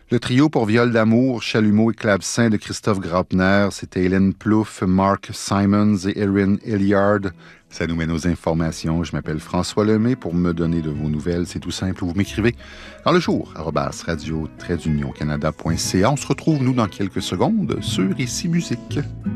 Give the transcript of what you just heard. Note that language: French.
Le trio pour viol d'amour, chalumeau et clavecin de Christophe Graupner, c'était Hélène Plouffe, Mark Simons et Erin Hilliard. Ça nous mène aux informations. Je m'appelle François Lemay. Pour me donner de vos nouvelles, c'est tout simple. Vous m'écrivez dans le jour, @radio-canada.ca. On se retrouve, nous, dans quelques secondes sur Ici Musique.